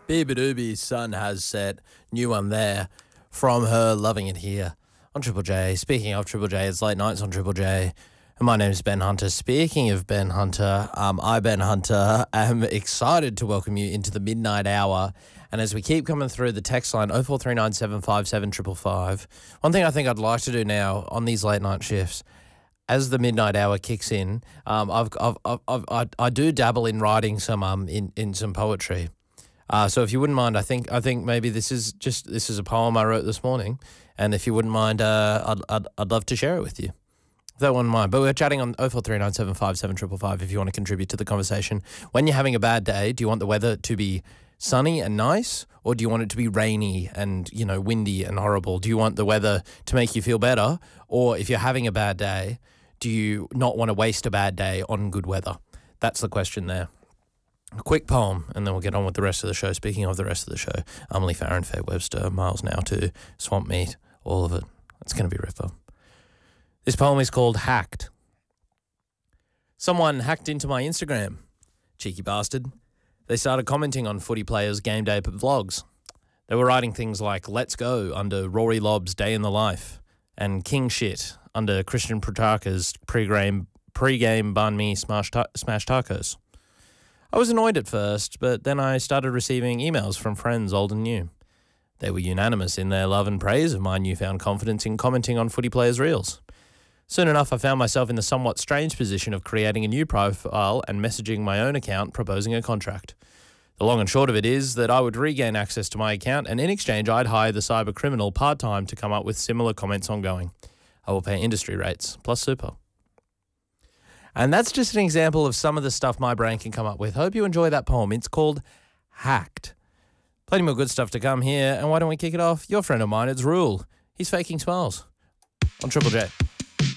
Beabadoobie's sun has set. New one there from her. Loving it here on Triple J. Speaking of Triple J, it's late nights on Triple J. And my name's Ben Hunter. Speaking of Ben Hunter, I, Ben Hunter, am excited to welcome you into the midnight hour. And as we keep coming through the text line, 0439757555, one thing I think I'd like to do now on these late night shifts, as the midnight hour kicks in, I do dabble in writing some in some poetry. So if you wouldn't mind, I think maybe this is a poem I wrote this morning, and if you wouldn't mind, I'd love to share it with you. If that wouldn't mind. But we're chatting on 0439757555 if you want to contribute to the conversation. When you're having a bad day, do you want the weather to be sunny and nice, or do you want it to be rainy and, windy and horrible? Do you want the weather to make you feel better, or if you're having a bad day, do you not want to waste a bad day on good weather? That's the question there. A quick poem, and then we'll get on with the rest of the show. Speaking of the rest of the show, Emily Farron, Faye Webster, Miles Now to Swamp Meat, all of it. It's going to be ripper. This poem is called Hacked. Someone hacked into my Instagram. Cheeky bastard. They started commenting on footy players' game day vlogs. They were writing things like "Let's Go" under Rory Lobb's Day in the Life and "King Shit" under Christian Protaka's pre-game banh mi smash tacos. I was annoyed at first, but then I started receiving emails from friends old and new. They were unanimous in their love and praise of my newfound confidence in commenting on footy players' reels. Soon enough, I found myself in the somewhat strange position of creating a new profile and messaging my own account proposing a contract. The long and short of it is that I would regain access to my account, and in exchange I'd hire the cyber criminal part-time to come up with similar comments ongoing. I will pay industry rates, plus super. And that's just an example of some of the stuff my brain can come up with. Hope you enjoy that poem. It's called Hacked. Plenty more good stuff to come here, and why don't we kick it off? Your friend of mine, it's Rule. He's faking smiles on Triple J.